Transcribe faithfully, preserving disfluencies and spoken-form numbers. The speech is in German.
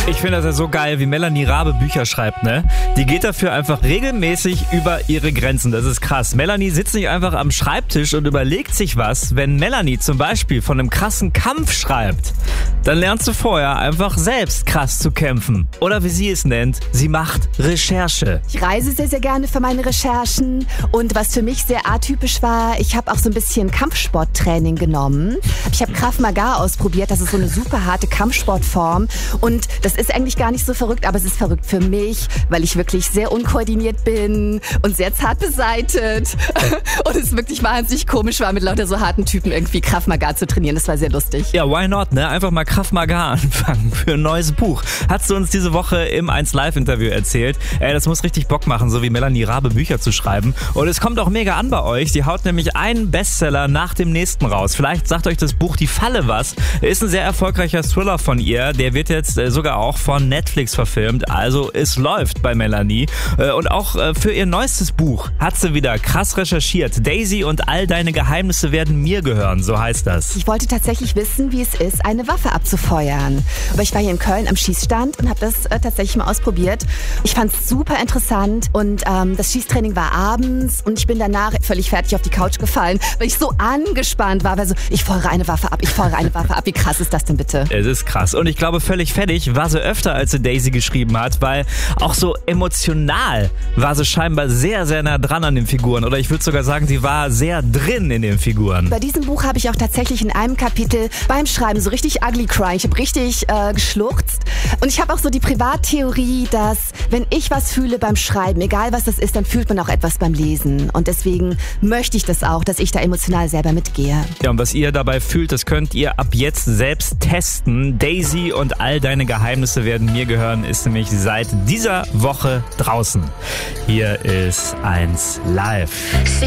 Ich finde das ja so geil, wie Melanie Rabe Bücher schreibt, ne? Die geht dafür einfach regelmäßig über ihre Grenzen. Das ist krass. Melanie sitzt nicht einfach am Schreibtisch und überlegt sich was. Wenn Melanie zum Beispiel von einem krassen Kampf schreibt, dann lernst du vorher einfach selbst krass zu kämpfen. Oder wie sie es nennt, sie macht Recherche. Ich reise sehr, sehr gerne für meine Recherchen. Und was für mich sehr atypisch war, ich habe auch so ein bisschen Kampfsporttraining genommen. Ich habe Krav Maga ausprobiert. Das ist so eine super harte Kampfsportform. Und das ist eigentlich gar nicht so verrückt, aber es ist verrückt für mich, weil ich wirklich sehr unkoordiniert bin und sehr zart beseitet. Und es wirklich wahnsinnig komisch war, mit lauter so harten Typen irgendwie Krav Maga zu trainieren. Das war sehr lustig. Ja, why not, ne? Einfach mal Krav Maga anfangen für ein neues Buch. Hast du uns diese Woche im eins Live Interview erzählt. Ey, das muss richtig Bock machen, so wie Melanie Rabe Bücher zu schreiben. Und es kommt auch mega an bei euch. Die haut nämlich einen Bestseller nach dem nächsten raus. Vielleicht sagt euch das Buch Die Falle was. Ist ein sehr erfolgreicher Thriller von ihr. Der wird jetzt sogar auch von Netflix verfilmt. Also es läuft bei Melanie. Und auch für ihr neuestes Buch hat sie wieder krass recherchiert. Daisy und all deine Geheimnisse werden mir gehören, so heißt das. Ich wollte tatsächlich wissen, wie es ist, eine Waffe abzufeuern. Aber ich war hier in Köln am Schießstand und habe das äh, tatsächlich mal ausprobiert. Ich fand es super interessant und ähm, das Schießtraining war abends und ich bin danach völlig fertig auf die Couch gefallen, weil ich so angespannt war. Weil so, ich feuere eine Waffe ab, ich feuere eine Waffe ab. Wie krass ist das denn bitte? Es ist krass. Und ich glaube, völlig fertig war sie öfter, als sie Daisy geschrieben hat, weil auch so emotional war sie scheinbar sehr, sehr nah dran an den Figuren. Oder ich würde sogar sagen, sie war sehr drin in den Figuren. Bei diesem Buch habe ich auch tatsächlich in einem Kapitel beim Schreiben so richtig ugly crying. Ich habe richtig äh, geschluchzt. Und ich habe auch so die Privattheorie, dass wenn ich was fühle beim Schreiben, egal was das ist, dann fühlt man auch etwas beim Lesen. Und deswegen möchte ich das auch, dass ich da emotional selber mitgehe. Ja, und was ihr dabei fühlt, das könnt ihr ab jetzt selbst testen. Daisy und all deine Geheimnisse werden mir gehören, ist nämlich seit dieser Woche draußen. Hier ist eins Live.